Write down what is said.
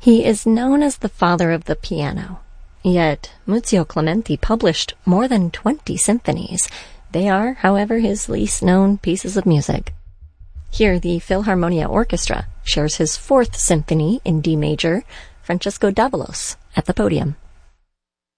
He is known as the father of the piano, yet Muzio Clementi published more than 20 symphonies. They are, however, his least known pieces of music. Here, the Philharmonia Orchestra shares his 4th symphony in D major, Francesco Davalos, at the podium.